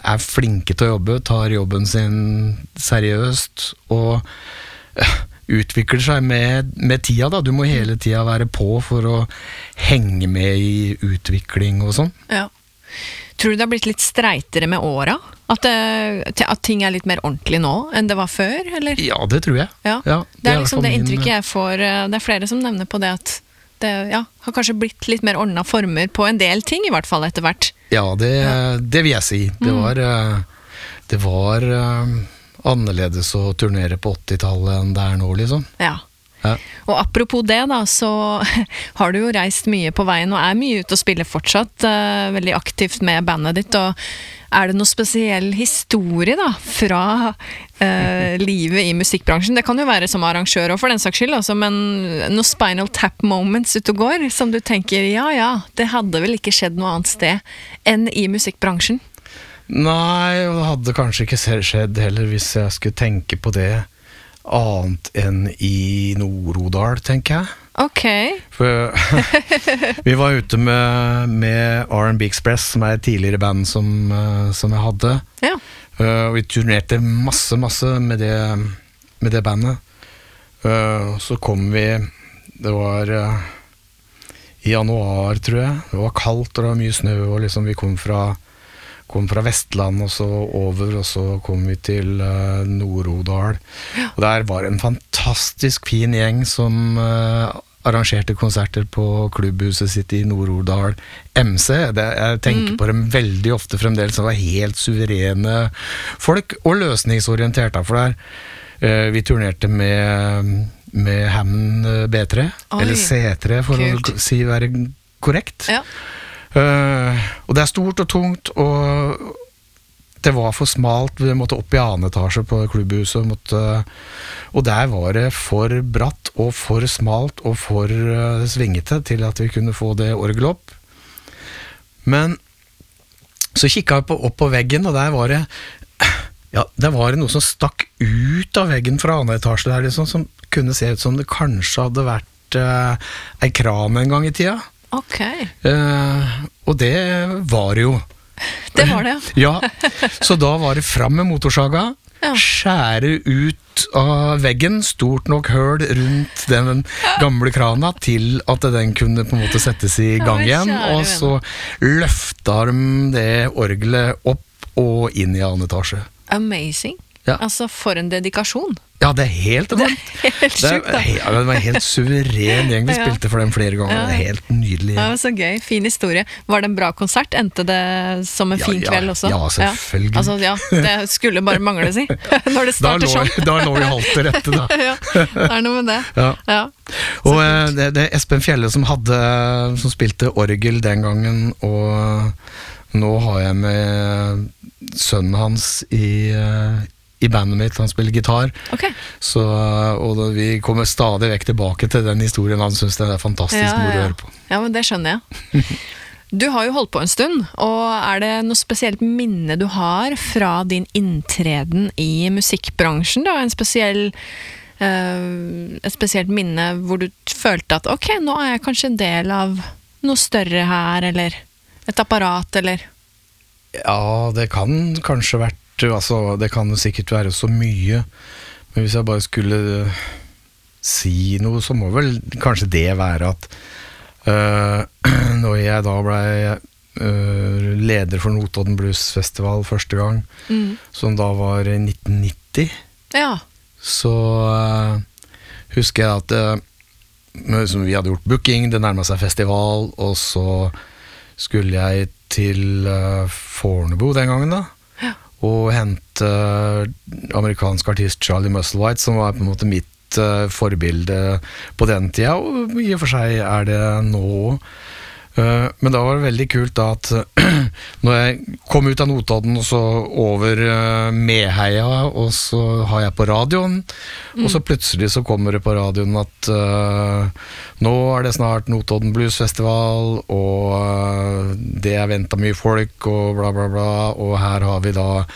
flinke til å jobbe, tar jobben sin seriøst, og utvikler seg med tida da. Du må hele tida være på for å henge med i utvikling og sånn. Ja. Tror du det har blitt litt streitere med åra? At ting litt mer ordentlig nå enn det var før, eller? Ja, det tror jeg. Ja. Ja, det liksom det inntrykket jeg får. Det flere som nevner på det at det har kanskje blitt litt mer ordnet former på en del ting, i hvert fall etter hvert. Ja, det vil jeg si. Det var annerledes å turnere på 80-tallet enn det nå, liksom. Ja. Og apropos det da, så har du jo reist mye på veien og mye ute og spiller fortsatt, veldig aktivt med bandet ditt, og det noe spesiell historie da, fra livet i musikkbransjen? Det kan jo være som arrangør og for den saks skyld, altså, men noe Spinal Tap moments ute og går, som du tenker, det hadde vel ikke skjedd noe annet sted enn i musikkbransjen? Nei, og det hadde kanskje ikke skjedd heller hvis jeg skulle tenke på det annet enn i Nord-Odal, tenker jeg. Ok. For vi var ute med R&B Express, som et tidligere band som jeg hadde. Ja. Og vi turnerte masse med det bandet. Så kom vi, det var i januar, tror jeg. Det var kaldt, og det var mye snø, og liksom vi kom fra Vestland og så over, og så kom vi til Nord-Odal. Ja. Og der var en fantastisk fin gjeng som arrangerte konserter på klubbhuset sitt i Nord-Odal MC. Jeg tenker på dem veldig ofte fremdeles, som var helt suverene folk, og løsningsorienterte, for der vi turnerte med Hammond B3, eller C3 for Kult. Å si være korrekt. Ja. Og det stort og tungt, og det var for smalt. Vi måtte opp i annen etasje på klubbhuset, og der var det for bratt og for smalt og for svingete til at vi kunne få det orgelet opp. Men så kikket jeg opp på veggen, og der var det noe som stakk ut av veggen fra annen etasje der, liksom, som kunne se ut som det kanskje hadde vært en kran en gang i tida. Ok. Og det var jo. Det var det, ja. Så da var det fram med motorsaga, skjære ut av veggen, stort nok høl rundt den gamle krana til at den kunne på en måte settes i gang igjen, og så løfta de det orgelet opp og inn i annen etasje. Amazing. Altså, for en dedikasjon. Ja, det helt enormt. Det helt sjukt da. Det var en helt suveren gjeng. Vi spilte for dem flere ganger. Det helt nydelig. Ja, så gøy. Fin historie. Var det en bra konsert? Endte det som en fin kveld også? Ja, selvfølgelig. Altså, det skulle bare mangle, si. Når det starter sånn. Da lå vi halvt til rette, da. Det noe med det. Ja. Og det Espen Fjelle som spilte orgel den gangen, og nå har jeg med sønnen hans i bandet mitt, han spiller gitar. Okay. Så, og vi kommer stadig vekk tilbake til den historien. Han synes det fantastisk moro å høre på. Ja, men det skjønner jeg. Du har jo holdt på en stund, og det noe spesielt minne du har fra din inntreden i musikkbransjen da? Et spesielt minne hvor du følte at ok, nå jeg kanskje en del av noe større her, eller et apparat, eller? Ja, det kan kanskje vært, altså, det kan jo sikkert være så mye, men hvis jeg bare skulle si noe, så må vel kanskje det være at når jeg da ble leder for Notodden Blues Festival første gang, som da var i 1990, så husker jeg at vi hadde gjort booking, det nærmet seg festival, og så skulle jeg til Fornebu den gangen da, og hente amerikansk artist Charlie Musselwhite, som var på en måte mitt forbilde på den tida, og i og for seg det nå. Men da var det veldig kult da at når jeg kom ut av Notodden og så over Meheia, og så har jeg på radioen, og så plutselig så kommer det på radioen at nå det snart Notodden Blues Festival, og det ventet mye folk, og bla bla bla, og her har vi da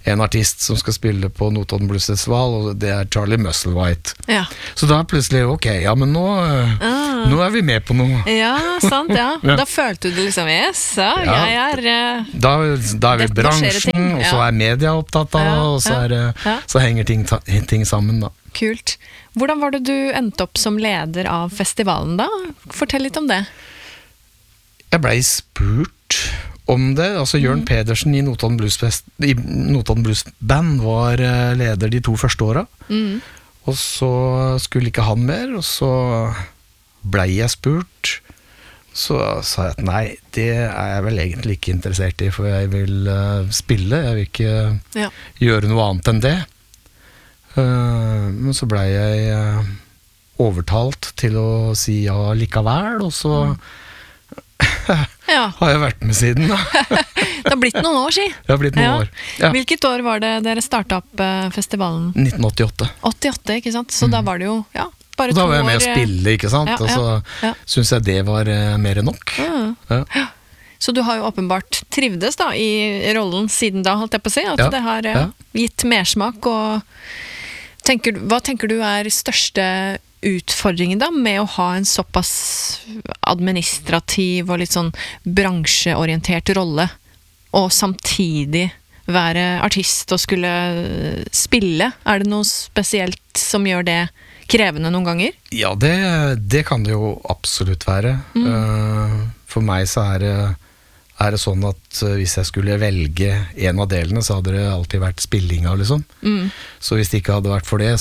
en artist som skal spille på Notodden Blues Festival, og det Charlie Musselwhite. Ja. Så da plutselig, ok, ja, men nå vi med på noe. Ja, sant, ja. Ja. Da følte du liksom, yes, ja, Ja. jeg Da vi Det- nå skjer det ting, bransjen, og så ja. media opptatt av det, Ja, og så, ja. så henger ting sammen da. Kult. Hvordan var det du endte opp som leder av festivalen da? Fortell litt om det. Jeg blei spurt om det, altså Jørn Pedersen i Notodden Blues Band var leder de 2 første åra, og så skulle ikke han mer, og så blei jeg spurt, så sa jeg at nei, det jeg vel egentlig ikke interessert i, for jeg vil spille, jeg vil ikke Ja. gjøre noe annet enn det. Men så blei jeg overtalt til å si ja likevel, og så Ja, har jeg vært med siden da. det har blitt noen år, si. Det har blitt noen Ja. år. Ja. Hvilket år var det dere startet opp festivalen? 1988. 88, ikke sant? Så da var det jo, ja, bare Og 2 da år. var jeg med å spille, ikke sant? Ja, Og så ja. synes jeg det var mer enn nok. Ja. Ja. Så du har jo åpenbart trivdes da i rollen siden da, holdt jeg på å si, at Ja, det har ja. gitt mersmak, og hva tenker du er største utfordringen da, med å ha en såpass administrativ og litt sånn bransjeorientert rolle, og samtidig være artist og skulle spille? Er det noe spesielt som gjør det krevende noen ganger? Ja, det kan det jo absolutt være. For meg så er det sånn at hvis jeg skulle velge en av delene, så hadde det alltid vært spillinga, liksom. Så hvis det ikke hadde vært for det,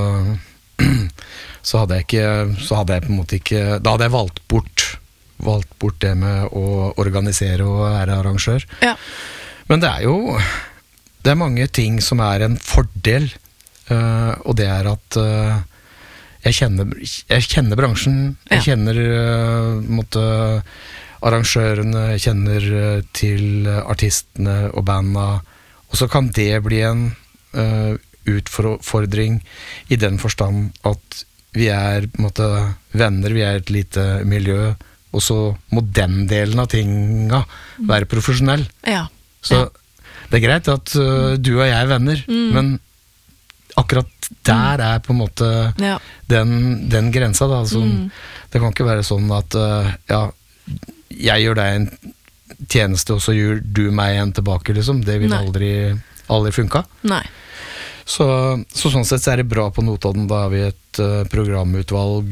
så hadde jeg på en måte ikke, da hadde jeg valgt bort det med å organisere og være arrangør. Ja. Men det er mange ting som er en fordel, og det er at jeg kjenner bransjen, jeg kjenner arrangørene, jeg kjenner til artistene og banda, og så kan det bli en utfordring i den forstand at vi er på en måte venner, vi er et lite miljø, og så må den delen av tinga være profesjonell. Ja. Så det er greit at du og jeg er venner, men akkurat der er på en måte Ja. den grensa da, det kan ikke være sånn at ja, jeg gjør deg en tjeneste, og så gjør du meg en tilbake, liksom. Det vil Nei. aldri funka. Nei. Så sånn sett så er det bra på Notodden. Da har vi et programutvalg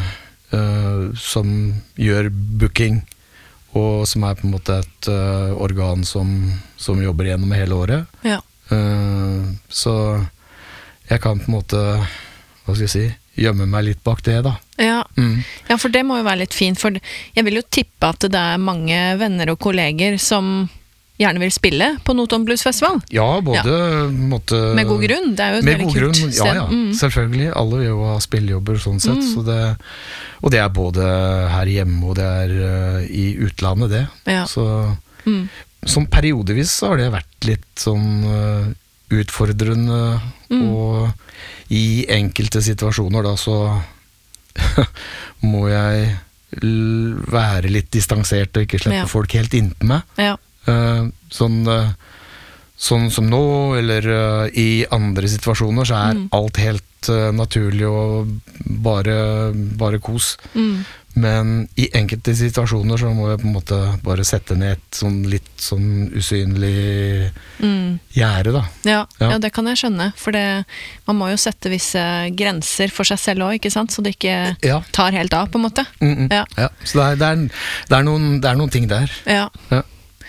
som gjør booking, og som er på en måte et organ som jobber gjennom hele året. Ja. Så jeg kan på en måte, hva skal jeg si, gjemme meg litt bak det da. Ja. Ja, for det må jo være litt fint, for jeg vil jo tippe at det er mange venner og kolleger som gjerne vil spille på Notodden Blues Festival. Ja, både måtte, Med god grunn, det er jo et med veldig god kult grunn, sted. ja, selvfølgelig. Alle vil jo ha spillejobber sånn sett, så og det er både her hjemme og det er i utlandet det. Ja. Så som periodevis så har det vært litt sånn utfordrende, og i enkelte situasjoner da så må jeg være litt distansert og ikke slippe folk helt inntil meg. Ja. Sånn som nå, eller i andre situasjoner, så er alt helt naturlig og bare kos. Men i enkelte situasjoner så må jeg på en måte bare sette ned et sånn litt sånn usynlig gjerde, da. Ja, Ja. ja, det kan jeg skjønne, for man må jo sette visse grenser for seg selv også, ikke sant? Så det ikke Ja. tar helt av, på en måte. Ja. Ja. Så det er noen ting der. Ja. Ja.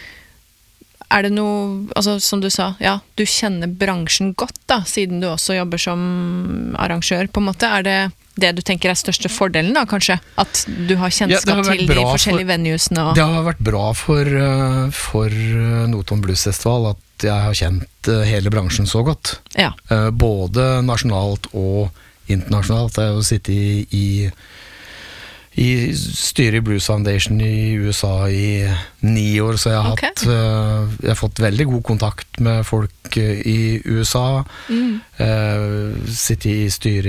Er det noe, altså som du sa, ja, du kjenner bransjen godt da, siden du også jobber som arrangør, på en måte. Er det du tenker er største fordelen da, kanskje? At du har Ja, det kjennskap har vært til de bra forskjellige venuesene? Og... Det har vært bra for Notodden Blues Festival at jeg har kjent hele bransjen så godt. Ja. Både nasjonalt og internasjonalt. Jeg har jo sittet i styret i Blues Foundation i USA i 9 år, så jeg har fått veldig god kontakt med folk i USA. Sitter i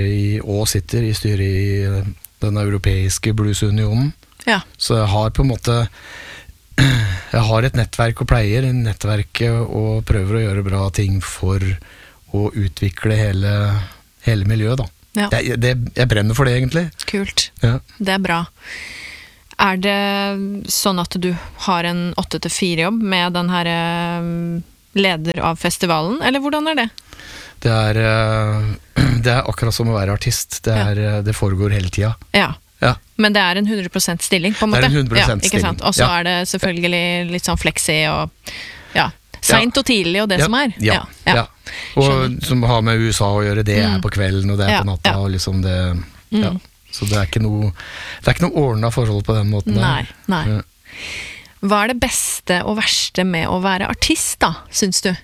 styret i den europeiske bluesunionen. Ja. Så jeg har på en måte jeg har et nettverk og pleier nettverket og prøver å gjøre bra ting for å utvikle hele miljøet da. Ja. Jeg brenner for det egentlig. Kult. Ja. Det bra. Det sånn at du har en 8-4 jobb med den her leder av festivalen, eller hvordan det? Det er akkurat som å være artist. Det foregår hele tida. Ja. Ja. Men det er en 100% stilling, på en måte. Det er en 100% ikke sant? Og så Ja. det selvfølgelig litt sånn flexi og sent og tidlig og det som er. Ja. Og som har med USA å gjøre, det er på kvelden og det er på natta og liksom det. Ja. Så det er ikke noe ordnet forhold på den måten der. Nei. Ja. Hva det beste og verste med å være artist da, synes du?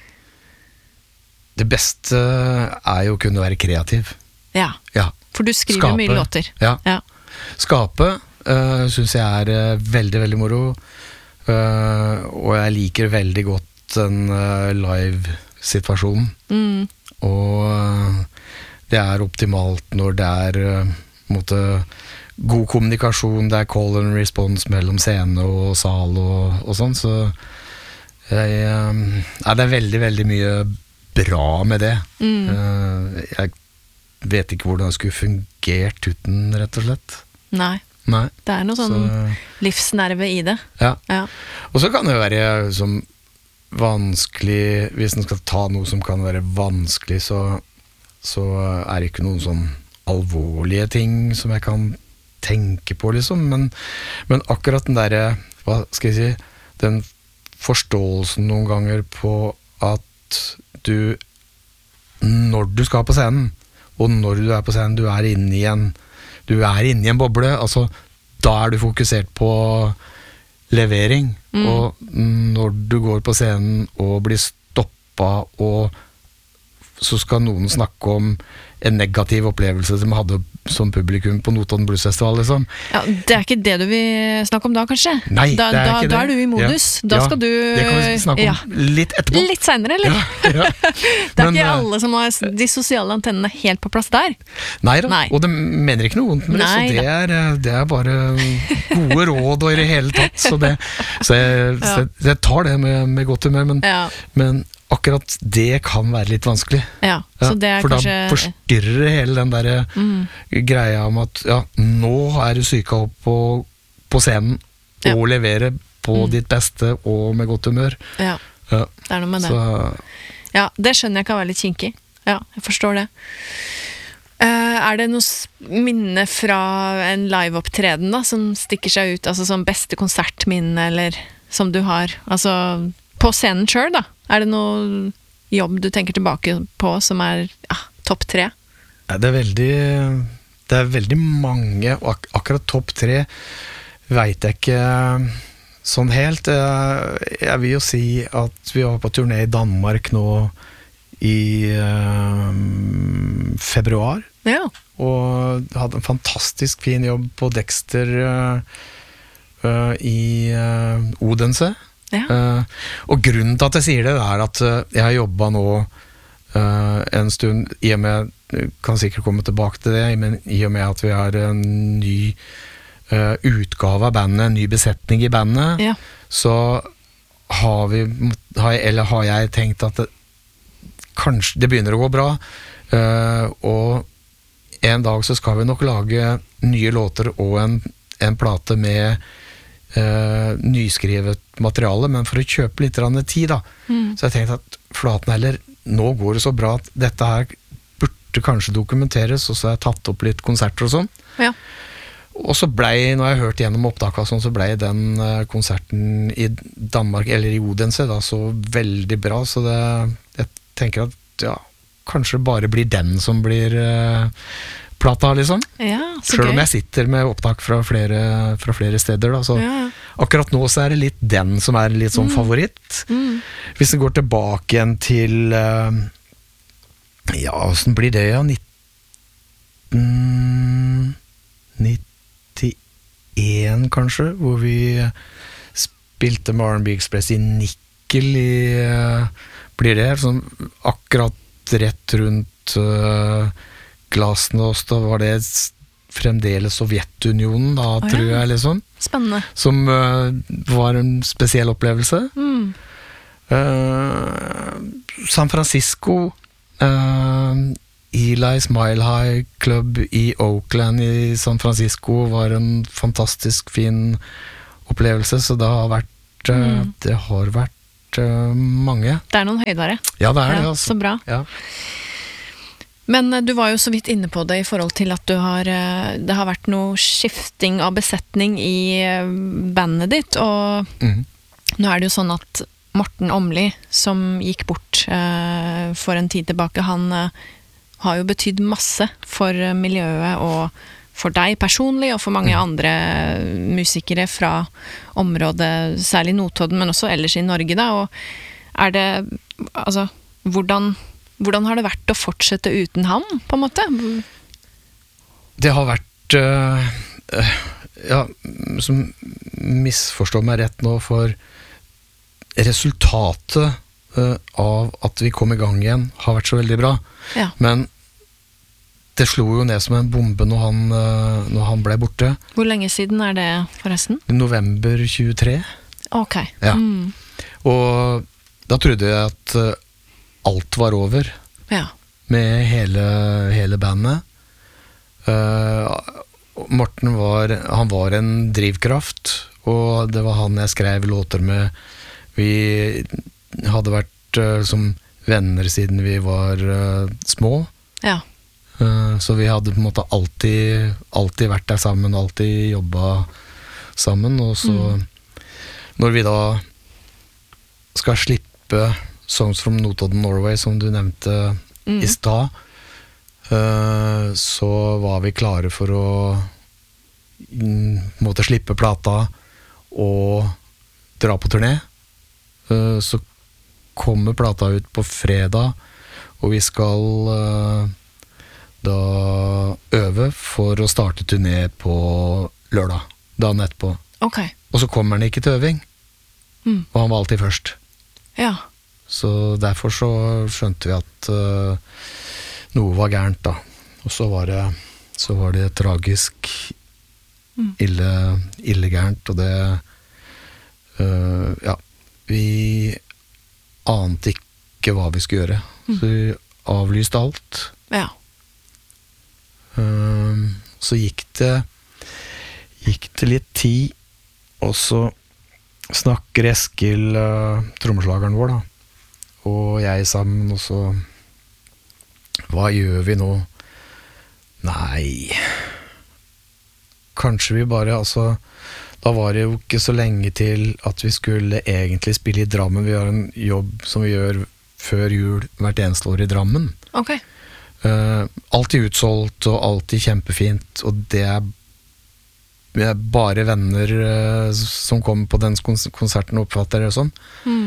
Det beste jo å kunne være kreativ. Ja. Ja. For du skriver mye låter. Ja. Skape synes jeg veldig, veldig moro. Og jeg liker veldig godt den live-situasjonen. Og det optimalt når det måte, god kommunikasjon, det call and response mellom scene og sal og sånn, så det veldig, veldig mye bra med det. Jeg vet ikke hvordan det skulle fungert uten, rett og slett. Nei. Det noe sånn livsnerve i det. Ja. Og så kan det jo være som vanskelig, hvis man skal ta noe som kan være vanskelig, så det ikke noen sånn alvorlige ting som jeg kan tenke på, liksom. Men akkurat den der, hva skal jeg si, den forståelsen noen ganger på at når du skal på scenen, og når du på scenen, du inne i en boble, altså, da du fokusert på levering, og når du går på scenen og blir stoppet, og så skal noen snakke om en negativ opplevelse som hadde som publikum på Notodden Blues Festival, liksom. Ja, det ikke det du vil snakke om da, kanskje? Nei, det ikke det. Da du i modus. Ja. Da skal du... Det kan vi snakke om litt etterpå. Litt senere, eller? Ja. Det ikke alle som har de sosiale antennene helt på plass der. Nei da, og det mener ikke noe vondt med det, så det bare gode råd og i det hele tatt, så jeg tar det med godt humør, men akkurat det kan være litt vanskelig. Ja, så det for kanskje... da forstyrrer hele den der greia om at nå du syka opp på scenen og leverer på ditt beste og med godt humør. Ja, det noe med det. Ja, det skjønner jeg kan være litt kinkig. Ja, jeg forstår det. Det noe minne fra en live-opptreden da, som stikker seg ut, altså som beste konsertminne, eller som du har, altså på scenen selv da? Det noe jobb du tenker tilbake på som topp 3? Det veldig mange, og akkurat topp 3 vet jeg ikke sånn helt. Jeg vil jo si at vi var på turné i Danmark nå i februar, og hadde en fantastisk fin jobb på Dexter i Odense. Og grunnen til at jeg sier det at jeg har jobbet nå en stund, i og med, kan sikkert komme tilbake til det, men i og med at vi har en ny utgave av bandet, en ny besetning i bandet, så har jeg tenkt at kanskje det begynner å gå bra, og en dag så skal vi nok lage nye låter og en plate med nyskrevet materiale, men for å kjøpe litt tid da. Så jeg tenkte at flaten heller, nå går det så bra at dette her burde kanskje dokumenteres, og så har jeg tatt opp litt konserter og sånn. Og så når jeg hørte gjennom opptaket og sånn, så ble den konserten i Danmark, eller i Odense da, så veldig bra, så jeg tenker at kanskje bare blir den som blir plata, liksom. Selv om jeg sitter med opptak fra flere steder, da, så akkurat nå så det litt den som litt sånn favoritt. Hvis det går tilbake igjen til hvordan blir det, 1991 kanskje, hvor vi spilte med R&B Express i Nikkel blir det sånn akkurat rett rundt Glasnost, da var det fremdeles Sovjetunionen da, tror jeg, liksom. spennende. som var en spesiell opplevelse. San Francisco, Eli's Mile High Club i Oakland i San Francisco var en fantastisk fin opplevelse, så det har vært mange. Det er noen høydere. Ja, det er det, Ja, altså. så bra. Ja. Men du var jo så vidt inne på det i forhold til at det har vært noe skifting av besetning i bandet ditt, og nå er det jo sånn at Morten Åmli, som gikk bort for en tid tilbake, han har jo betydd masse for miljøet og for deg personlig, og for mange andre musikere fra området, særlig Notodden, men også ellers i Norge da, og er det, altså, hvordan har det vært å fortsette uten han, på en måte? Det har vært ja, som misforstår meg rett nå, for resultatet av at vi kom i gang igjen har vært så veldig bra. Ja. Men det slo jo ned som en bombe når han ble borte. Hvor lenge siden er det, forresten? I november 23. Ok. Ja. Og da trodde jeg at alt var over Ja. med hele bandet. Morten var en drivkraft, og det var han jeg skrev låter med. Vi hadde vært som venner siden vi var små. Ja. Så vi hadde på en måte alltid vært der sammen, alltid jobbet sammen. Og så når vi da skal slippe Songs from Notodden, Norway, som du nevnte i stad, så var vi klare for å måtte slippe plata og dra på turné. Så kommer plata ut på fredag, og vi skal da øve for å starte turné på lørdag, dagen etterpå. Ok. Og så kommer han ikke til øving, og han var alltid først. Ja. Så derfor så skjønte vi at noe var gærent da. Og så var det tragisk ille gærent, og det ja, vi ante ikke hva vi skulle gjøre. Så vi avlyste alt. Ja. Så gikk det litt tid, og så snakker Eskil, trommeslageren vår da, og jeg sammen, og så hva gjør vi nå? Nei, kanskje vi bare, altså da var det jo ikke så lenge til at vi skulle egentlig spille i Drammen. Vi har en jobb som vi gjør før jul hvert eneste år i Drammen. Ok. Alltid utsolgt og alltid kjempefint, og det er bare venner som kommer på den konserten og oppfatter det sånn.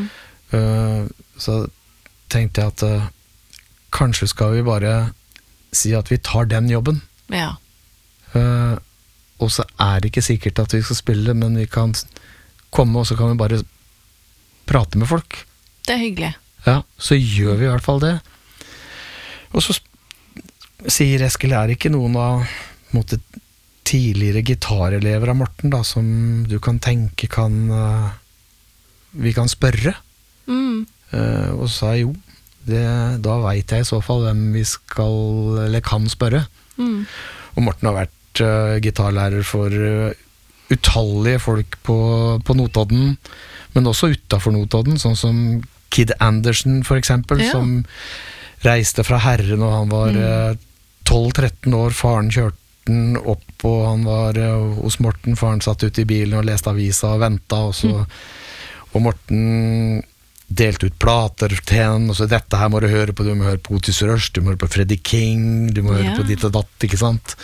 Så tenkte jeg at kanskje skal vi bare si at vi tar den jobben. Ja. Og så er det ikke sikkert at vi skal spille, men vi kan komme, og så kan vi bare prate med folk. Det er hyggelig. Ja, så gjør vi i hvert fall det. Og så sier Eskil, er det ikke noen av måte, tidligere gitarelever av Morten da, som du kan tenke vi kan spørre? Og så sa jeg jo, da vet jeg i så fall hvem vi skal, eller kan spørre. Og Morten har vært gitarlærer for utallige folk på Notodden, men også utenfor Notodden, sånn som Kid Anderson for eksempel, som reiste fra Herre når han var 12-13 år. Faren kjørte den opp, og han var hos Morten. Faren satt ute i bilen og leste avisa og ventet, og Morten delte ut plater til henne, og så dette her må du høre på, du må høre på Otis Rush, du må høre på Freddie King, du må høre på ditt og datt, ikke sant?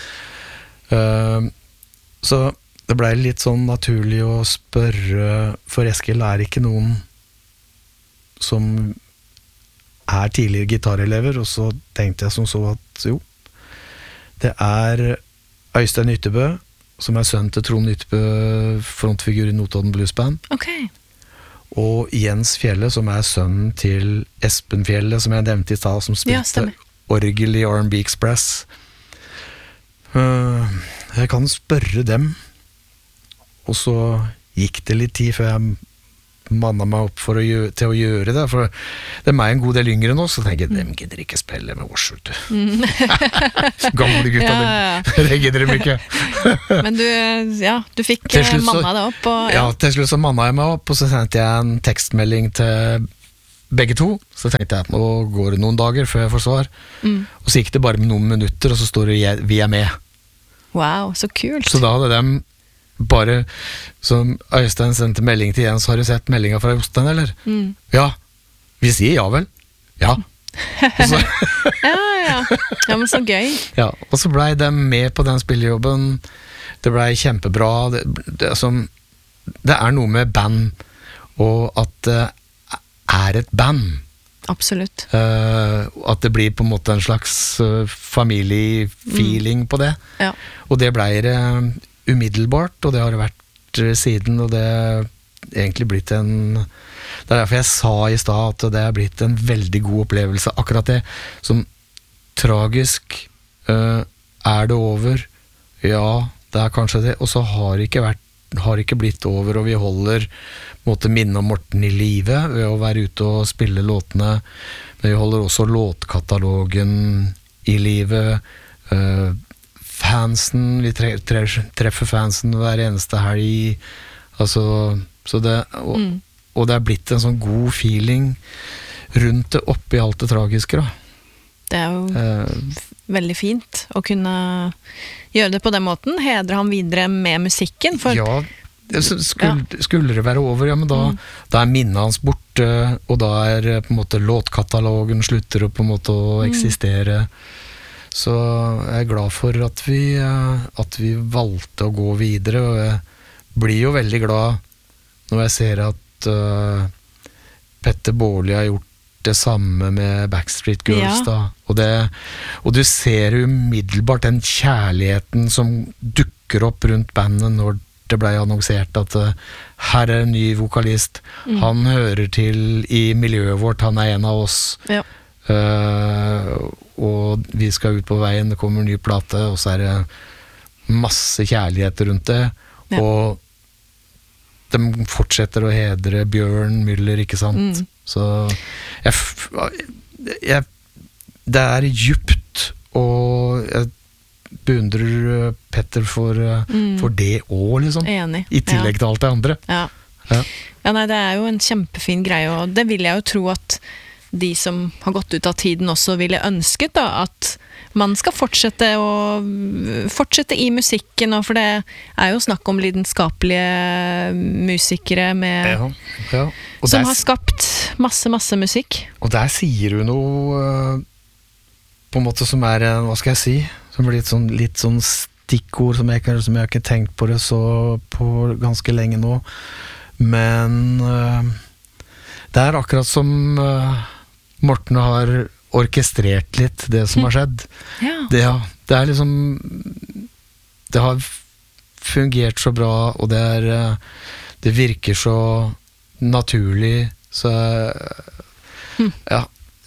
Så det ble litt sånn naturlig å spørre, for Eskil er ikke noen som er tidligere gitarelever, og så tenkte jeg som så at jo, det er Øystein Ytterbø, som er sønn til Trond Ytterbø, frontfigur i Notodden Blues Band. Ok. Og Jens Fjelle, som er sønnen til Espen Fjelle, som jeg nevnte i stad, som spilte orgel i R&B Express. Jeg kan spørre dem og så gikk det litt tid før jeg manna meg opp til å gjøre det, for de en god del yngre nå, så tenker jeg, de gidder ikke spille med oss, vet du. Gamle gutta, det gidder de ikke. Men du fikk manna deg opp. Og, ja, til slutt så manna jeg meg opp, og så sendte jeg en tekstmelding til begge to, så tenkte jeg, nå går det noen dager før jeg får svar, og så gikk det bare med noen minutter, og så står det, vi med. Wow, så kult. Så da hadde de bare, som Øystein sendte melding til Jens, har du sett meldingen fra Jostein, eller? Ja, vi sier ja vel. Ja. Og så, ja, men så gøy. Ja, og så ble de med på den spillejobben. Det ble kjempebra. Det noe med band, og at det et band. Absolutt. At det blir på en måte en slags familiefeeling på det. Ja. Og det ble det umiddelbart, og det har det vært siden, og det egentlig blitt det derfor jeg sa i stad at det blitt en veldig god opplevelse. Akkurat det som tragisk det over? Ja, det kanskje det, og så har det ikke blitt over, og vi holder måtte minne om Morten i live ved å være ute og spille låtene, men vi holder også låtkatalogen i live. Fansen, vi treffer fansen hver eneste helg, altså, så det, og det blitt en sånn god feeling rundt det oppi alt det tragiske da. Det jo veldig fint å kunne gjøre det på den måten, hedre han videre med musikken, for ja, skulle det være over, ja, men da minnet hans borte, og da på en måte låtkatalogen slutter å på en måte å eksistere. Så jeg glad for at vi valgte å gå videre, og jeg blir jo veldig glad når jeg ser at Petter Baarli har gjort det samme med Backstreet Girls da, og du ser umiddelbart den kjærligheten som dukker opp rundt bandet når det ble annonsert at her en ny vokalist, han hører til i miljøet vårt, han en av oss. Ja. Og vi skal ut på veien, det kommer en ny plate, og så det masse kjærlighet rundt det, og de fortsetter å hedre Bjørn Müller, ikke sant? Så det djupt, og jeg beundrer Petter for det også, liksom. Enig. I tillegg til alt det andre. Ja, nei, det jo en kjempefin greie, og det vil jeg jo tro at de som har gått ut av tiden også ville ønsket da, at man skal fortsette i musikken, og for det jo snakk om lidenskapelige musikere med, som har skapt masse musikk. Og der sier du noe på en måte som hva skal jeg si, som blir litt sånn stikkord som jeg har ikke tenkt på det så på ganske lenge nå, men det akkurat som Morten har orkestrert litt det som har skjedd. Ja. Det liksom det har fungert så bra, og det virker så naturlig, så ja,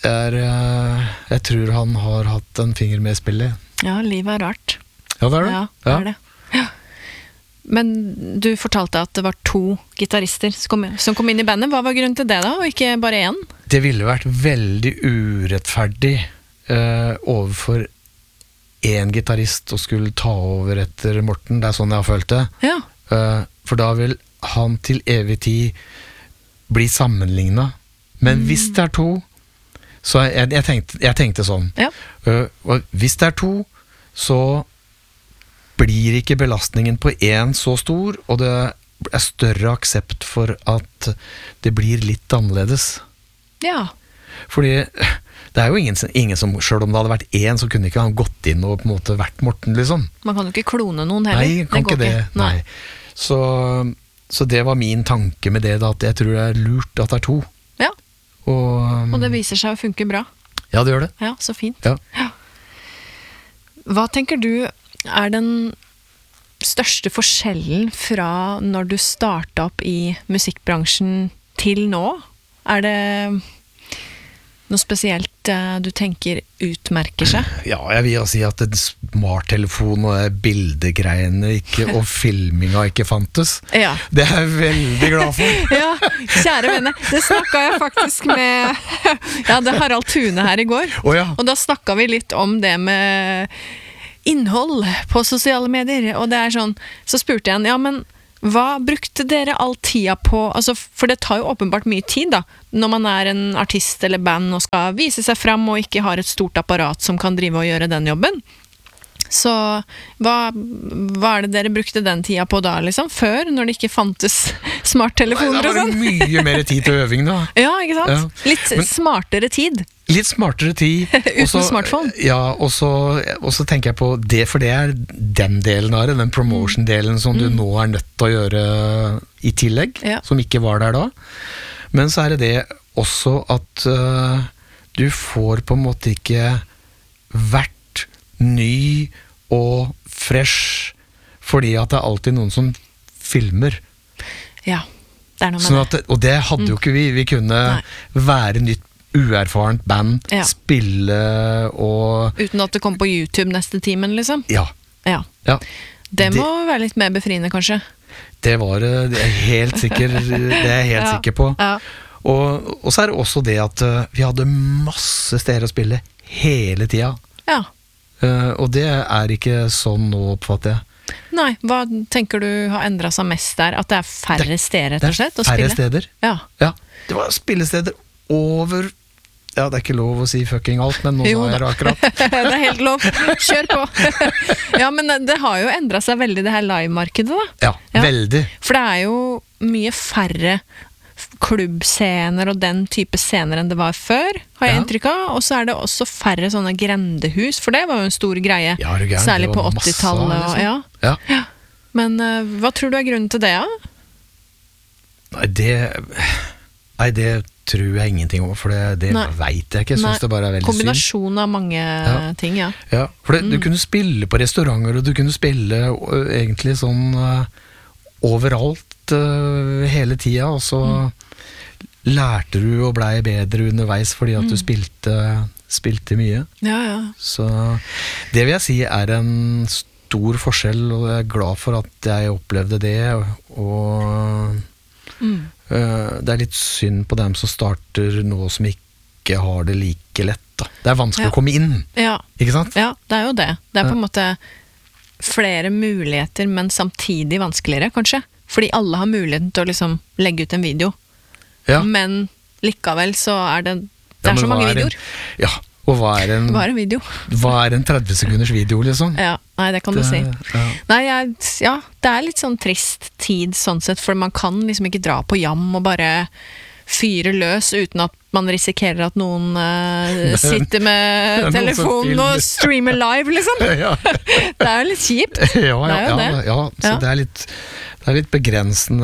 jeg tror han har hatt en finger med i spillet. Ja, livet rart. Ja, det det. Ja, det det. Ja. Men du fortalte at det var 2 gitarister som kom inn i bandet. Hva var grunnen til det da, og ikke bare 1? Det ville vært veldig urettferdig overfor en gitarist å skulle ta over etter Morten. Det sånn jeg har følt det. Ja. For da vil han til evig tid bli sammenlignet. Men hvis det 2, så jeg tenkte sånn. Ja. Og hvis det 2, så blir ikke belastningen på en så stor, og det større aksept for at det blir litt annerledes. Ja. Fordi det jo ingen som, selv om det hadde vært en, så kunne ikke han gått inn og på en måte vært Morten, liksom. Man kan jo ikke klone noen heller. Nei, kan ikke det. Nei. Så det var min tanke med det, da, at jeg tror det lurt at det 2. Ja. Og det viser seg å funke bra. Ja, det gjør det. Ja, så fint. Ja. Hva tenker du den største forskjellen fra når du startet opp i musikkbransjen til nå? Det Noe spesielt du tenker utmerker seg? Ja, jeg vil jo si at en smarttelefon og det bildegreiene ikke, og filminga ikke fantes. Ja. Det er jeg veldig glad for. Ja, kjære venner, det snakket jeg faktisk med det Harald Thune her i går. Ja. Og da snakket vi litt om det med innhold på sosiale medier, og det sånn, så spurte jeg han, ja, men hva brukte dere all tida på, altså, for det tar jo åpenbart mye tid da, når man en artist eller band og skal vise seg frem og ikke har et stort apparat som kan drive og gjøre den jobben. Så hva det dere brukte den tida på da, liksom, før, når det ikke fantes smarttelefoner og sånn? Det var mye mer tid til øving da. Ja, ikke sant? Ja. Litt smartere tid. Litt smartere tid. Uten smartphone. Ja, og så tenker jeg på det, for det den delen av det, den promotion-delen som du nå nødt til å gjøre i tillegg, som ikke var der da. Men så det også at du får på en måte ikke vært ny og fresh, fordi at det alltid noen som filmer. Ja, det noe med sånn at, og det hadde jo ikke vi. Vi kunne være nytt uerfarent band, spille og uten at det kom på YouTube neste timen, liksom? Ja. Det må være litt mer befriende, kanskje? Det var det helt sikker, det jeg helt sikker på. Ja. Og så det også det at vi hadde masse steder å spille hele tida. Ja. Og det ikke sånn nå, oppfatter jeg. Nei, hva tenker du har endret seg mest der? At det færre steder, rett og slett, å spille? Det færre steder. Ja. Det var spillesteder over. Ja, det ikke lov å si fucking alt, men nå sa jeg det akkurat. Det helt lov. Kjør på. Ja, men det har jo endret seg veldig, det her live-markedet da. Ja, veldig. For det jo mye færre klubbscener og den type scener enn det var før, har jeg inntrykk av. Og så det også færre sånne grendehus, for det var jo en stor greie. Ja, gærent, særlig på 80-tallet. Liksom. Ja. Men hva tror du grunnen til det, da? Nei, det tror jeg ingenting om, for det vet jeg ikke. Jeg synes det bare veldig synd. Kombinasjon av mange ting, ja. Ja, for du kunne spille på restauranter, og du kunne spille egentlig sånn overalt hele tida, og så lærte du og blei bedre underveis fordi at du spilte mye. Ja. Så det vil jeg si en stor forskjell, og jeg glad for at jeg opplevde det, og det litt synd på dem som starter nå som ikke har det like lett da. Det vanskelig å komme inn, ikke sant? Ja, det jo det. Det på en måte flere muligheter, men samtidig vanskeligere, kanskje. Fordi alle har muligheten til å liksom legge ut en video. Men likevel så det så mange videoer. Ja, og hva en video? Hva en 30 sekunders video, liksom? Ja, nei, det kan du si. Nei, det litt sånn trist tid, sånn sett, for man kan liksom ikke dra på jam og bare fyre løs uten at man risikerer at noen sitter med telefonen og streamer live, liksom. Det jo litt kjipt. Ja, så det litt begrensende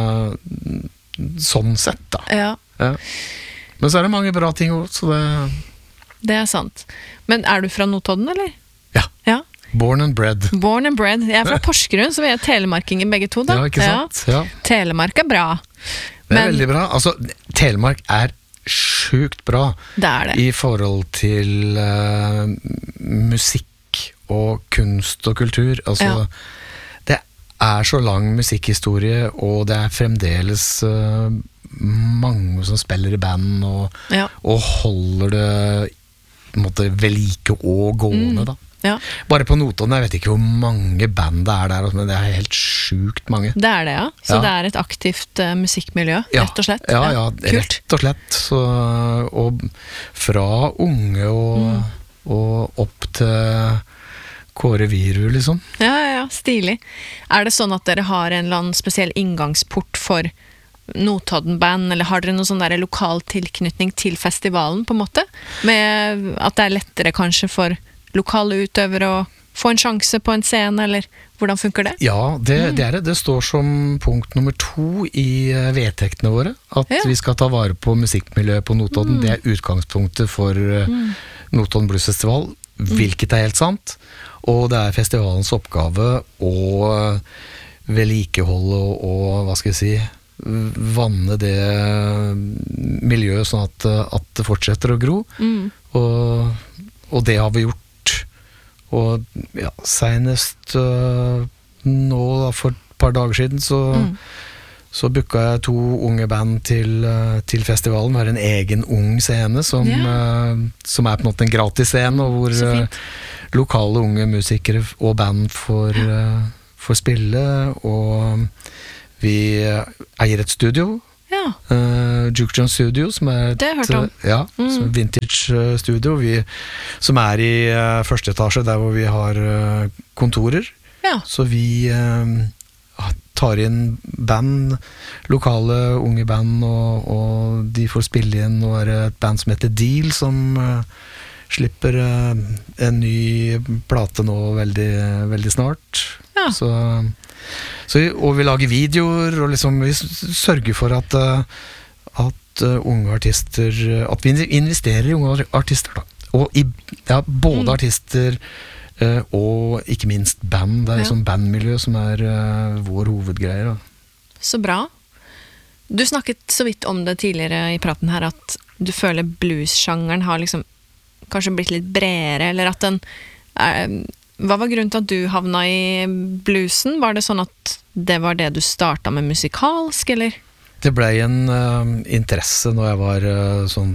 sånn sett, da. Ja. Men så det mange bra ting også, så det sant. Men du fra Notodden, eller? Ja. Born and bred. Born and bred. Jeg fra Porsgrunn, så vi telemarkinger begge to, da. Ja, ikke sant? Ja. Telemark bra. Det veldig bra. Altså, Telemark sjukt bra. Det. I forhold til musikk og kunst og kultur. Altså, det så lang musikkhistorie, og det fremdeles mange som spiller i band og holder det på en måte ved like og gående da. Bare på Notodden, jeg vet ikke hvor mange band det der, men det helt sjukt mange. Det det, ja. Så det et aktivt musikkmiljø, rett og slett. Ja, rett og slett. Så, og fra unge og opp til Kåre Viru, liksom. Ja, stilig. Det sånn at dere har en eller annen spesiell inngangsport for Notodden-band, eller har dere noen sånn der lokal tilknytning til festivalen, på en måte? Med at det lettere kanskje for lokale utøvere å få en sjanse på en scene, eller hvordan funker det? Ja, det står som punkt nummer 2 i vedtektene våre, at vi skal ta vare på musikkmiljøet på Notodden. Det utgangspunktet for Notodden Blues Festival, hvilket helt sant, og det festivalens oppgave å vedlikeholde og hva skal jeg si, vanne det miljøet sånn at det fortsetter å gro. Og det har vi gjort. Og ja, senest nå da, for et par dager siden så booka jeg 2 unge band til festivalen. Vi har en egen ung scene som er på en måte en gratis scene, og hvor lokale unge musikere og band får spille, og vi eier et studio, Juke Jones Studio, som er det har jeg hørt om. som vintage studio, som er i første etasje, der hvor vi har kontorer. Så vi tar inn band, lokale unge band, og de får spille inn. Nå er det et band som heter Deal, som slipper en ny plate nå veldig, veldig snart. Så, og vi lager videoer, og liksom vi sørger for at unge artister, at vi investerer i unge artister da. Og både artister og ikke minst band. Det er sånn bandmiljø som er vår hovedgreie da. Så bra. Du snakket så vidt om det tidligere i praten her, at du føler blues-sjangeren har liksom kanskje blitt litt bredere, eller at den hva var grunnen til at du havna i bluesen? Var det sånn at det var det du startet med musikalsk, eller? Det ble en interesse når jeg var sånn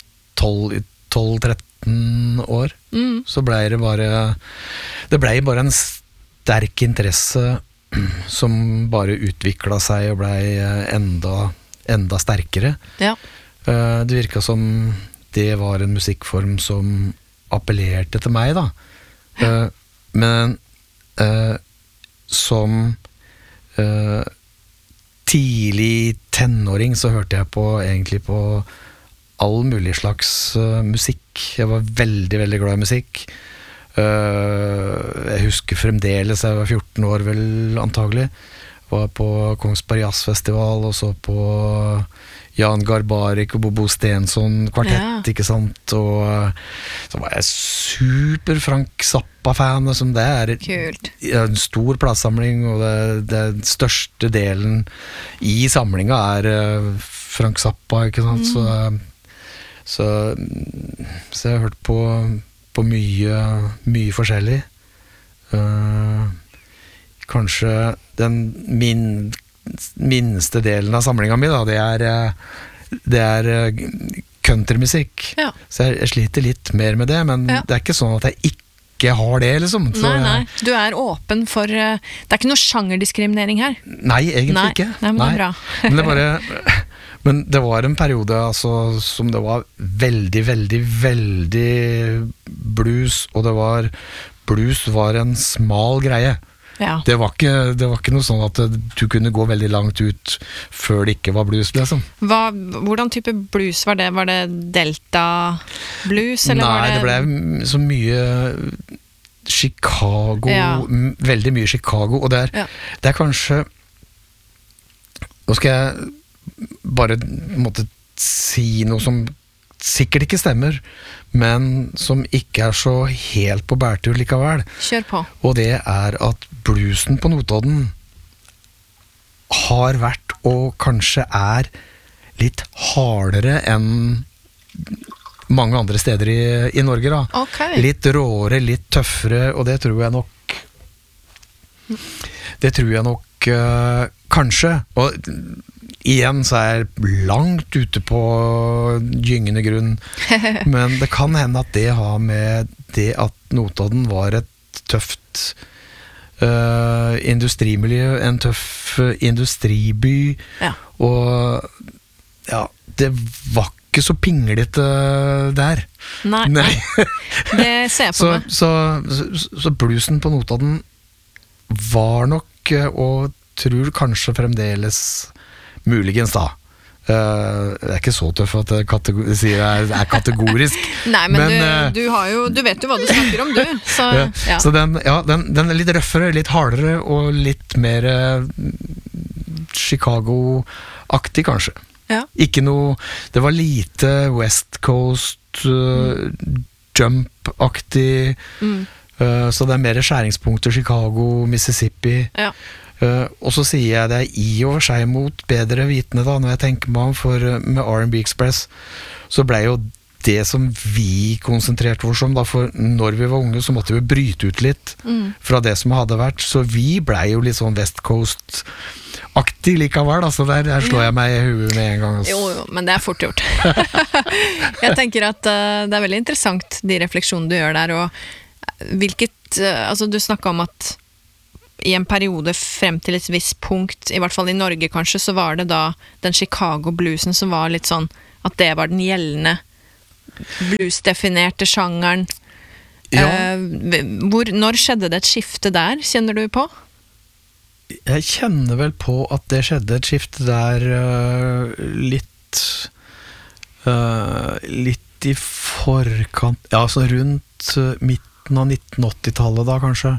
12-13 år. Så ble det ble bare en sterk interesse som bare utviklet seg og ble enda sterkere. Det virket som det var en musikkform som appellerte til meg da. Men som tidlig tenåring så hørte jeg egentlig på all mulig slags musikk. Jeg var veldig, veldig glad i musikk. Jeg husker fremdeles, jeg var 14 år vel antagelig, var på Kongsberg Jazzfestival og så på Jan Garbarek og Bobo Stensson kvartett, ikke sant, og så var jeg super Frank Zappa-fan, som det er en stor platesamling, og det største delen i samlinga er Frank Zappa, ikke sant, så jeg har hørt på mye forskjellig. Kanskje den minste delen av samlinga mi da, det er countrymusikk. Så jeg sliter litt mer med det, men det er ikke sånn at jeg ikke har det, liksom. Så nei, du er åpen for det er ikke noe sjangerdiskriminering her? Nei, egentlig ikke. Nei, men det er bra. Men det var en periode altså, som det var veldig, veldig, veldig blues, og blues var en smal greie. Det var ikke noe sånn at du kunne gå veldig langt ut før det ikke var blues, liksom. Hvordan type blues var det? Var det Delta blues? Eller nei, det ble så mye Chicago, veldig mye Chicago, og det er kanskje, nå skal jeg bare måtte si noe som sikkert ikke stemmer, men som ikke er så helt på bærtur likevel. Kjør på. Og det er at bluesen på Notodden har vært, og kanskje er, litt hardere enn mange andre steder i Norge da. Litt råere, litt tøffere, og det tror jeg nok kanskje, og igjen så er jeg langt ute på gyngende grunn, men det kan hende at det har med det at Notodden var et tøft industrimiljø, en tøff industriby, og det var ikke så pinglete der. Nei. Det ser jeg på meg. Så bluesen på Notodden var nok, og tror kanskje fremdeles muligens da. Det er ikke så tøff at jeg sier er kategorisk. Nei, men du vet jo hva du snakker om, du. Så den er litt røffere, litt hardere, og litt mer Chicago-aktig kanskje. Ikke noe, det var lite West Coast jump-aktig, så det er mer skjæringspunkter Chicago, Mississippi. Og så sier jeg det i og for seg mot bedre vitende da, når jeg tenker meg om, for med R&B Express så ble jo det som vi konsentrerte oss om da, for når vi var unge så måtte vi bryte ut litt fra det som hadde vært, så vi ble jo litt sånn West Coast-aktig likevel, altså der slår jeg meg i huet med en gang. Altså. Jo, men det fort gjort. Jeg tenker at det veldig interessant, de refleksjonene du gjør der, og altså du snakket om at i en periode frem til et visst punkt, i hvert fall i Norge kanskje, så var det da den Chicago-bluesen som var litt sånn, at det var den gjeldende blues-definerte sjangeren. Ja. Når skjedde det et skifte der, kjenner du på? Jeg kjenner vel på at det skjedde et skifte der litt i forkant, ja, altså rundt midten av 1980-tallet da, kanskje.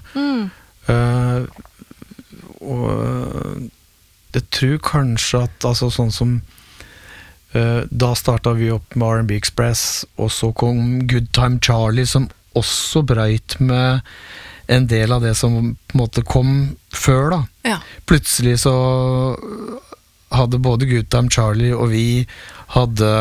Og jeg tror kanskje at altså sånn som da startet vi opp med R&B Express, og så kom Good Time Charlie, som også brøyt med en del av det som på en måte kom før da. Ja. Plutselig så hadde både Good Time Charlie og vi hadde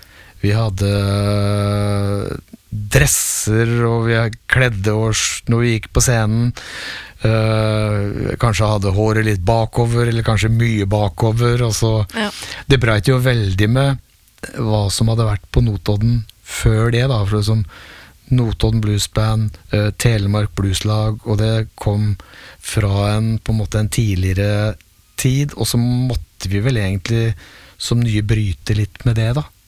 dresser, og vi kledde oss når vi gikk på scenen. Kanskje hadde håret litt bakover, eller kanskje mye bakover, og så det breit jo veldig med hva som hadde vært på Notodden før det da, for det som Notodden Bluesband, Telemark Blueslag, og det kom fra på en måte en tidligere tid, og så måtte vi vel egentlig som nye bryte litt med det da.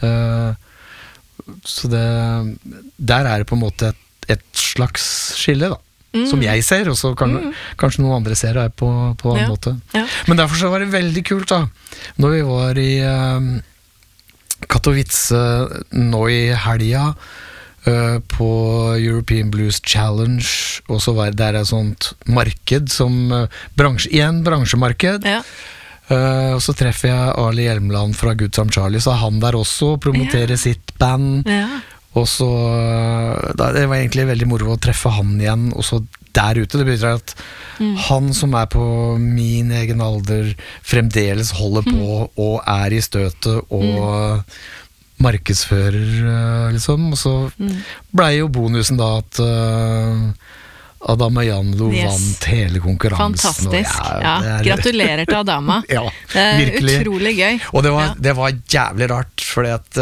Så der det på en måte et slags skille da, som jeg ser, og så kanskje noen andre ser det på en måte. Men derfor så var det veldig kult da, når vi var i Katowice nå i helga, på European Blues Challenge, og så var det et sånt marked som bransjemarked. Og så treffer jeg Ali Hjelmeland fra Good Time Charlie, så han der også promoterer sitt band. Og så det var egentlig veldig moro å treffe han igjen, og så der ute, det betyr at han som på min egen alder fremdeles holder på og i støtet og markedsfører liksom, og så ble jo bonusen da at Adama Janlo vant hele konkurransen. Fantastisk, gratulerer til Adama. Ja, det virkelig. Utrolig gøy. Og det var jævlig rart, fordi at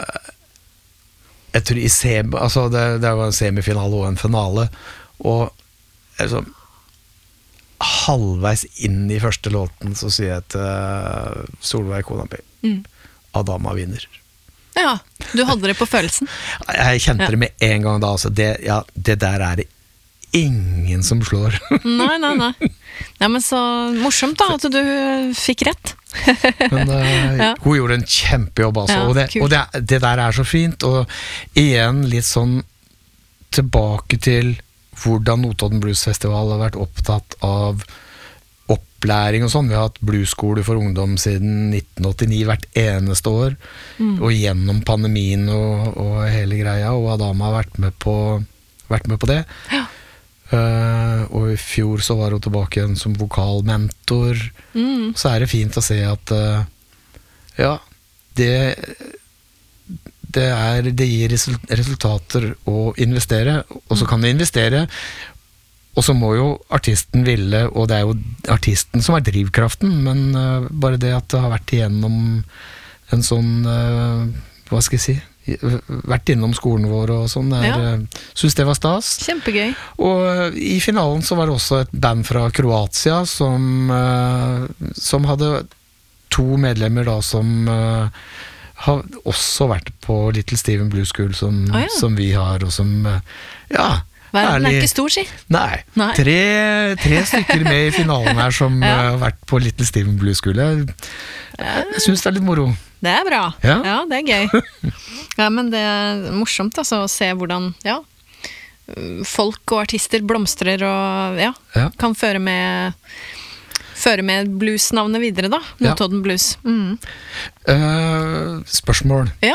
jeg tror altså det var en semifinale og en finale, og altså, halvveis inn i første låten så sier jeg til Solveig Konapi, Adama vinner. Ja, du hadde det på følelsen. Jeg kjente det med en gang da, altså det der det ingen som slår. Nei. Nei, men så morsomt da, at du fikk rett. Men hun gjorde en kjempejobb altså, og det der så fint, og igjen litt sånn tilbake til hvordan Notodden Blues Festival har vært opptatt av opplæring og sånn. Vi har hatt bluesskole for ungdom siden 1989 hvert eneste år, og gjennom pandemien og hele greia, og Adama har vært med på det. Og i fjor så var hun tilbake igjen som vokalmentor. Så det fint å se at det gir resultater å investere, og så kan du investere, og så må jo artisten ville, og det jo artisten som drivkraften, men bare det at det har vært igjennom en sånn, hva skal jeg si, vært innom skolen vår og sånn, synes det var stas. Kjempegøy. Og i finalen så var det også et band fra Kroatia som hadde 2 medlemmer da, som har også vært på Little Steven Blues School som vi har, og som verden ikke stor, si. Nei. 3 stykker med i finalen her som har vært på Little Steven Blues School. Jeg synes det litt moro. Det bra. Ja, det gøy. Ja, men det morsomt altså, å se hvordan folk og artister blomstrer og kan føre med bluesnavnet videre da, Notodden Blues. Spørsmål. Ja.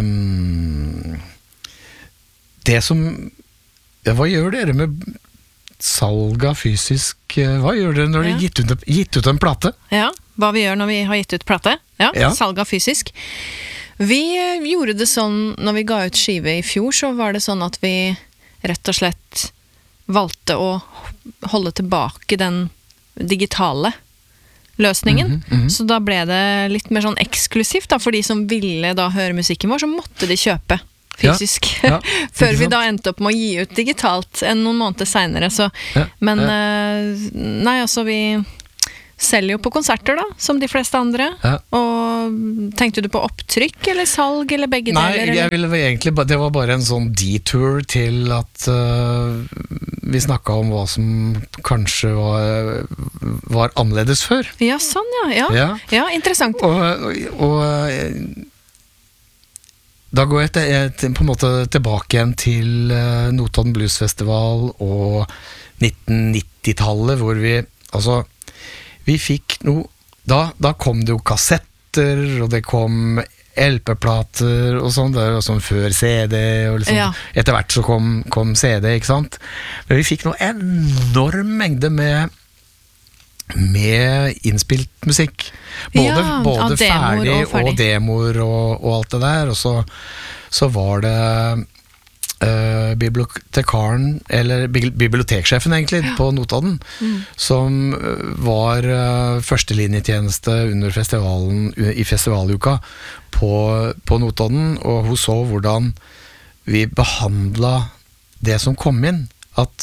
Det som hva gjør dere med salg av fysisk, hva gjør dere når dere gitt ut en plate? Ja, hva vi gjør når vi har gitt ut plate. Ja, Ja. salg av fysisk. Vi gjorde det sånn, når vi ga ut skive i fjor, så var det sånn at vi rett og slett valgte å holde tilbake den digitale løsningen. Så da ble det litt mer sånn eksklusivt da, for de som ville da høre musikken vår, så måtte de kjøpe fysisk. Ja, Før ikke vi sant? da endte opp med å gi ut digitalt noen måneder senere. Så, Ja, men nei, altså vi selger jo på konserter da, som de fleste andre. Ja. Og tenkte du på opptrykk eller salg eller begge Nei, deler? jeg Eller? ville egentlig, det var bare en sånn detour til at vi snakket om hva som kanskje var annerledes før. Ja, sånn ja. Ja. Ja, interessant. Og da går jeg på en måte tilbake igjen til Notodden Blues Festival og 1990-tallet, hvor vi fikk noe, da kom det jo kassetter, og det kom LP-plater og sånn, det var sånn før CD, og liksom, Ja. etter hvert så kom CD, ikke sant? Men vi fikk noe enorm mengde med innspilt musikk. Både Ja, av demoer ferdig og ferdig. og demoer og alt det der, og så var det bibliotekaren, eller biblioteksjefen egentlig, på Notodden, som var førstelinjetjeneste under festivalen, i festivaluka på Notodden, og hun så hvordan vi behandlet det som kom inn, at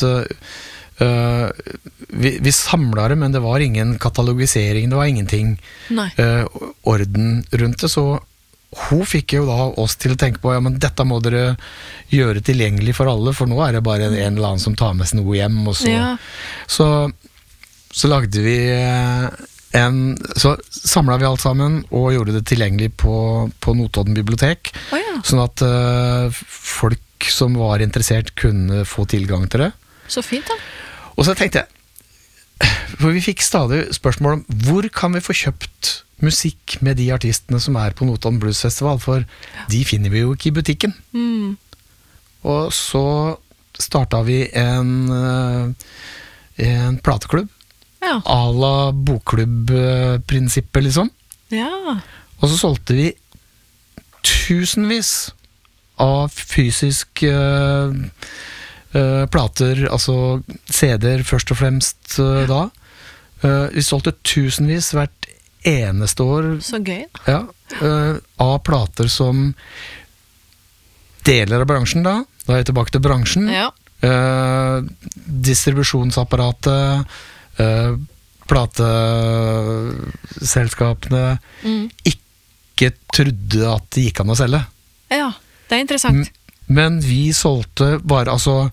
vi samlet det, men det var ingen katalogisering, det var ingenting Nei. orden rundt det, så hun fikk jo da oss til å tenke på, ja, men dette må dere gjøre tilgjengelig for alle, for nå er det bare en eller annen som tar med seg noe hjem, og Ja. så lagde vi så samlet vi alt sammen og gjorde det tilgjengelig på Notodden bibliotek, Å ja, sånn at folk som var interessert kunne få tilgang til det. så fint da. Og så tenkte jeg, for vi fikk stadig spørsmål om hvor kan vi få kjøpt musikk med de artistene som er på Notodden Blues Festival, for de finner vi jo ikke i butikken. Og så startet vi en plateklubb, Ja. à la bokklubb-prinsippet liksom. Ja. Og så solgte vi tusenvis av fysisk plater, altså CD-er først og fremst da. Vi solgte tusenvis hvert eneste år, Så gøy. ja, av plater som deler av bransjen da er jeg tilbake til bransjen, Ja. distribusjonsapparatet, plateselskapene ikke trodde at det gikk an å selge. Ja, det er interessant. Men vi solgte bare,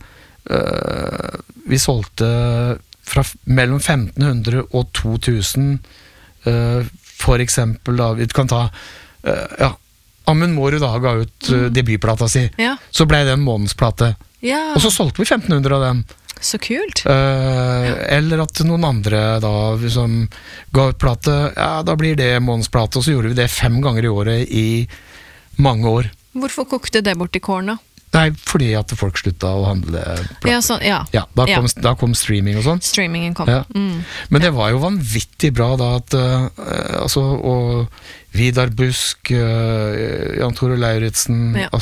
vi solgte fra mellom 1500 og 2000, for eksempel da, vi kan ta, Amund Mårud da ga ut debutplata si, Ja. så ble det en månedsplate, Ja, og så solgte vi 1500 av dem. så kult. Eller at noen andre da som ga ut plate, ja, da blir det månedsplate, og så gjorde vi det 5 ganger i året i mange år. Hvorfor kokte det bort i kåren da? Nei, fordi at folk slutta å handle plater. Ja, sånn, ja. Ja, da kom streaming og sånn. Streamingen kom. Ja. Men det var jo vanvittig bra da at og Vidar Busk, Jan Tore Lauritzen, Ja.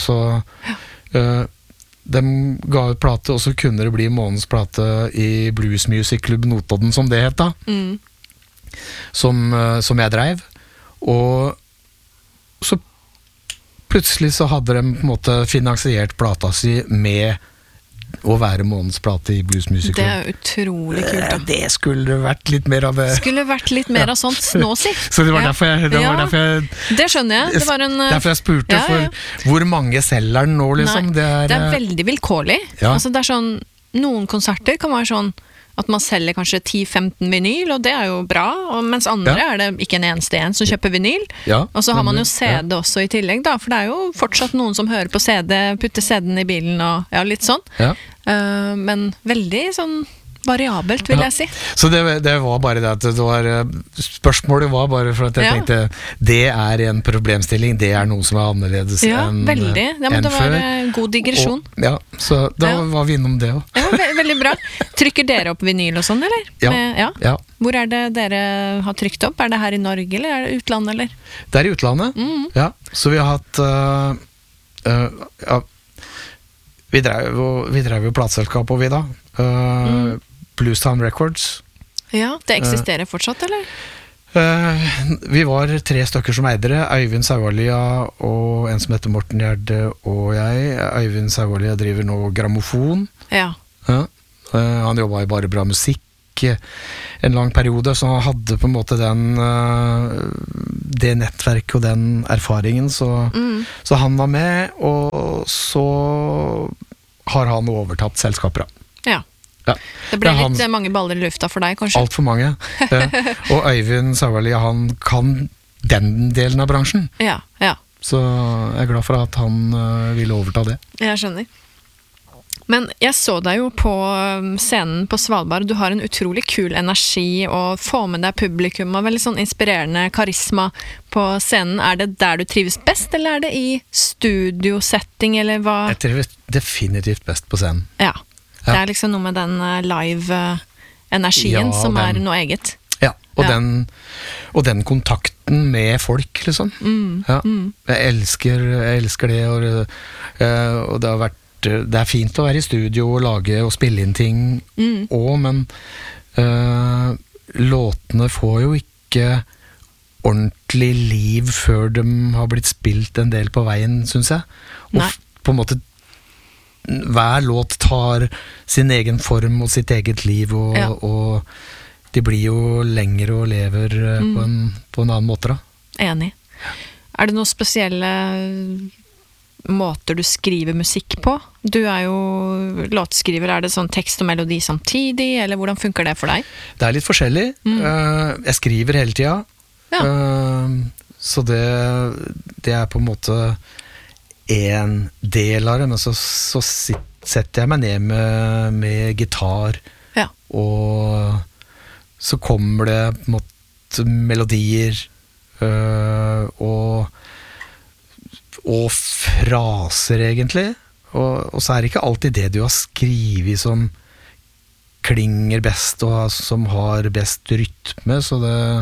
de ga ut plate, og så kunne det bli månedens plate i Blues Music Club Notodden, som det het da, som jeg drev, og så plutselig så hadde de på en måte finansiert plata si med å være månedsplate i Blues Music Det Club. er utrolig kult da. Det skulle vært litt mer av det. Skulle vært litt mer av sånt nå, si. Så det var Ja. derfor jeg, Det skjønner jeg. Det var en, derfor jeg spurte, ja, ja. for hvor mange selger den nå, liksom? Nei, det er veldig vilkårlig. Ja. Altså, det er sånn, noen konserter kan være sånn at man selger kanskje 10-15 vinyl, og det er jo bra, og mens andre Ja. er det ikke en eneste en som kjøper vinyl. Ja, Og så har man jo ja. CD også i tillegg, da, for det er jo fortsatt noen som hører på CD, putter CD-en i bilen og ja, litt sånn. Ja. Men veldig sånn variabelt, vil jeg si. Så det var bare det at spørsmålet var bare for at jeg tenkte, det en problemstilling, det noe som annerledes enn veldig. Ja, men det var før. God digresjon. Så da var vi innom det også. Ja, veldig bra. Trykker dere opp vinyl og sånn, eller? Ja. Hvor det dere har trykt opp? Det her i Norge, eller det utlandet, eller? Det i utlandet, ja. Så vi har hatt vi drev jo plateselskap og vi da Bluestown Records. Ja, det eksisterer fortsatt, eller? Vi var 3 stykker som eide det. Øyvind Saualia og en som heter Morten Gjerde og jeg. Øyvind Saualia driver nå grammofon. Ja. Han jobbet i Bare Bra Musikk en lang periode, så han hadde på en måte det nettverket og den erfaringen, så han var med, og så har han overtatt selskapet. Ja. Det ble litt mange baller i lufta for deg, kanskje? Alt for mange. Og Øyvind Saualia, han kan den delen av bransjen. Ja. Så jeg glad for at han ville overta det. Jeg skjønner. Men jeg så deg jo på scenen på Svalbard. Du har en utrolig kul energi og får med deg publikum og veldig sånn inspirerende karisma på scenen. Det der du trives best, eller det i studiosetting, eller hva? Jeg trives definitivt best på scenen. Ja. Det liksom noe med den live-energien som noe eget. Ja, og den kontakten med folk, liksom. Jeg elsker det, og det har vært det fint å være i studio og lage og spille inn ting også, men låtene får jo ikke ordentlig liv før de har blitt spilt en del på veien, synes jeg. Og på en måte hver låt tar sin egen form og sitt eget liv, og de blir jo lengre og lever på en annen måte da. Enig. Det noen spesielle måter du skriver musikk på? Du jo låtskriver, det sånn tekst og melodi samtidig, eller hvordan funker det for deg? Det litt forskjellig. Jeg skriver hele tida, så det på en måte en del av det, men så setter jeg meg ned med gitar, og så kommer det på en måte melodier, og fraser egentlig, og så det ikke alltid det du har skrivet som klinger best og som har best rytme, så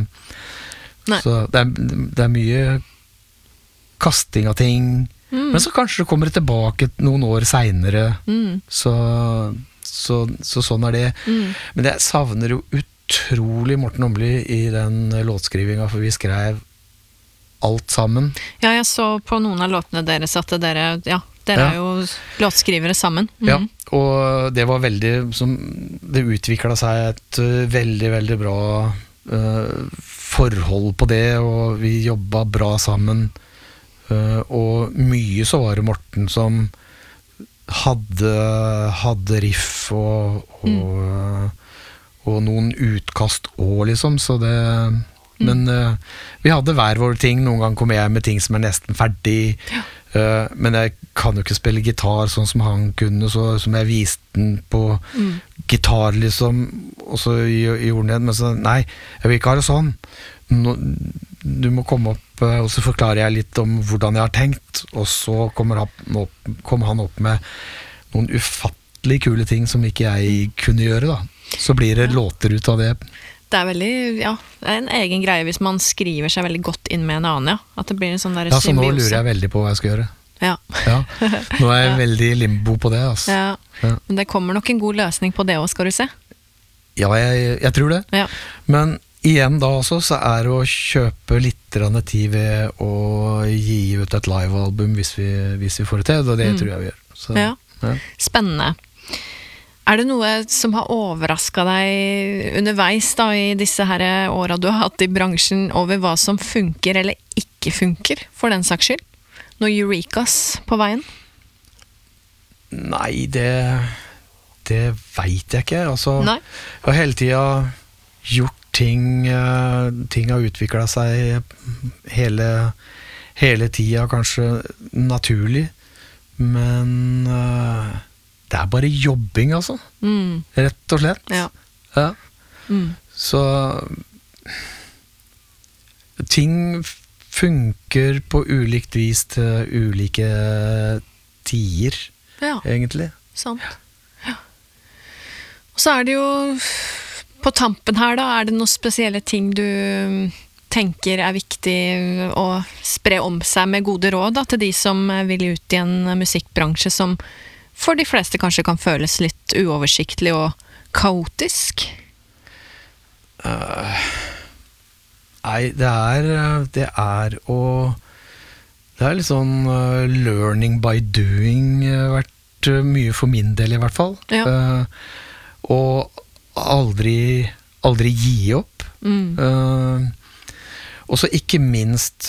det mye kasting av ting, men så kanskje det kommer tilbake noen år senere, så sånn det. Men jeg savner jo utrolig Morten Åmli i den låtskrivinga, for vi skrev alt sammen. Ja, jeg så på noen av låtene deres at dere jo låtskrivere sammen. Ja, og det var veldig, det utviklet seg et veldig, veldig bra forhold på det, og vi jobbet bra sammen, og mye så var det Morten som hadde riff og noen utkast også, liksom, så det men vi hadde hver vår ting. Noen gang kom jeg med ting som nesten ferdig, men jeg kan jo ikke spille gitar sånn som han kunne, så som jeg viste den på gitar liksom, og så gjorde han det, men så nei, jeg vil ikke ha det sånn. Du må komme opp, og så forklarer jeg litt om hvordan jeg har tenkt, og så kommer han opp med noen ufattelig kule ting som ikke jeg kunne gjøre da. Så blir det låter ut av det. Det veldig, det en egen greie hvis man skriver seg veldig godt inn med en annen, at det blir en sånn der symbiose. Så nå lurer jeg veldig på hva jeg skal gjøre. Nå jeg veldig limbo på det, altså. Men det kommer nok en god løsning på det også, skal du se. Ja, jeg tror det. Men igjen da også, så det å kjøpe litt tid ved å gi ut et livealbum hvis vi får det til, og det tror jeg vi gjør. Så, spennende. Det noe som har overrasket deg underveis da, i disse her årene du har hatt i bransjen, over hva som funker eller ikke funker, for den saks skyld? Noe eurekas på veien? Nei, det vet jeg ikke. Altså, jeg har hele tiden gjort ting har utviklet seg hele tiden, kanskje naturlig, men det bare jobbing, altså. Rett og slett. Ja. Ja. Så ting funker på ulikt vis til ulike tider, Ja, egentlig. sant. Ja. Og så det jo, på tampen her da, det noen spesielle ting du tenker viktig å spre om seg med gode råd da, til de som vil ut i en musikkbransje som for de fleste kanskje kan føles litt uoversiktlig og kaotisk? Nei, det er litt sånn learning by doing vært mye for min del i hvert fall. Ja. Og aldri gi opp. Og så ikke minst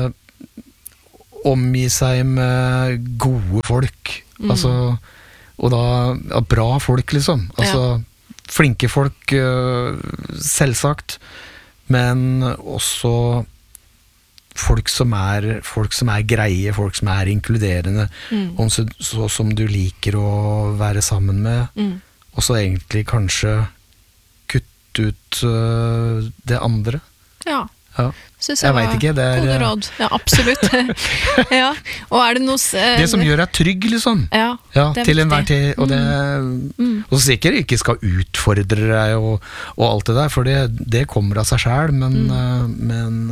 omgi seg med gode folk. Altså, og da bra folk, liksom. Altså, flinke folk, selvsagt. Men også folk som er greie, folk som er inkluderende, som du liker å være sammen med, og så egentlig kanskje kutte ut det andre. Ja. Ja. Jeg vet ikke, det gode råd. Ja, absolutt. Ja. Og det noe det som gjør deg trygg, liksom. Ja, det til enhver viktig. tid. Og og sikkert ikke skal utfordre deg og alt det der, for det kommer av seg selv, men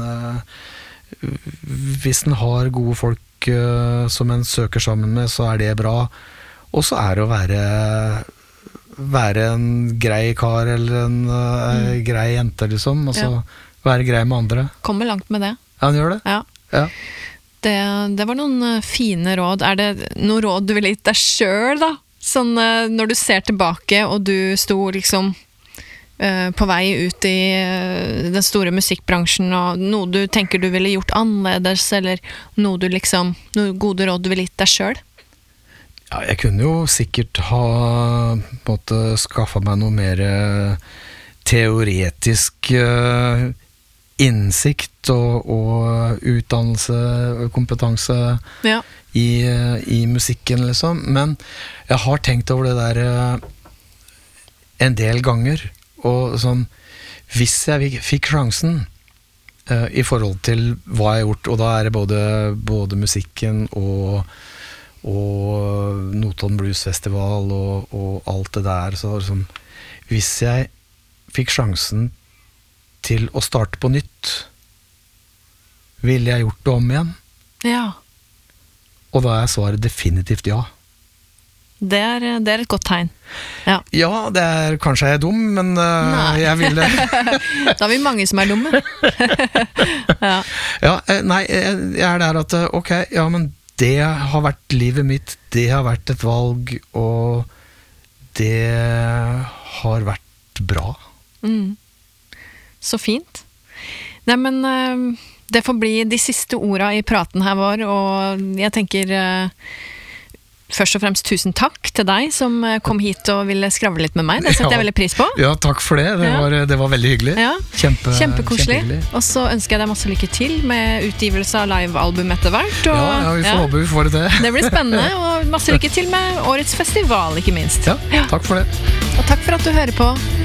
hvis en har gode folk som en søker sammen med, så det bra. Og så det å være en grei kar eller en grei jente, liksom. Altså, være grei med andre. Kommer langt med det. Ja, han gjør det. Ja. Det var noen fine råd. Det noen råd du ville gitt deg selv, da? Sånn, når du ser tilbake, og du sto liksom på vei ut i den store musikkbransjen, og noe du tenker du ville gjort annerledes, eller noe gode råd du ville gitt deg selv? Ja, jeg kunne jo sikkert ha på en måte skaffet meg noe mer teoretisk innsikt og utdannelse og kompetanse i musikken, liksom. Men jeg har tenkt over det der en del ganger, og sånn, hvis jeg fikk sjansen i forhold til hva jeg har gjort, og da det både musikken og Notodden Blues Festival og alt det der, så sånn, hvis jeg fikk sjansen til å starte på nytt, ville jeg gjort det om igjen? Ja. Og da svaret definitivt ja. Det et godt tegn. Ja, kanskje jeg dum, men jeg ville. Da vi mange som dumme. Nei, jeg der at, ok, ja, men det har vært livet mitt, det har vært et valg, og det har vært bra. Så fint. Nei, men det får bli de siste ordene i praten her vår, og jeg tenker først og fremst tusen takk til deg som kom hit og ville skravle litt med meg. Det setter jeg veldig pris på. Ja, takk for det. Det var veldig hyggelig. Ja. Kjempekoselig. Og så ønsker jeg deg masse lykke til med utgivelse av livealbum etter hvert. Ja, vi får håpe vi får det til. Det blir spennende, og masse lykke til med årets festival, ikke minst. Ja, takk for det. Og takk for at du hører på